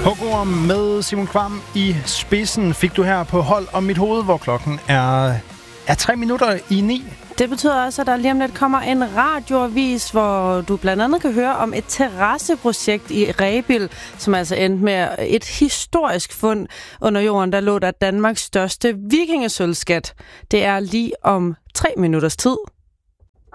Hugorm med Simon Kvam i spidsen fik du her på Hold om mit hoved, hvor klokken er 8:03. Det betyder også, at der lige om lidt kommer en radioavis, hvor du blandt andet kan høre om et terrasseprojekt i Rebild, som altså endte med et historisk fund under jorden, der lå der Danmarks største vikingesølvskat. Det er lige om 3 minutters tid.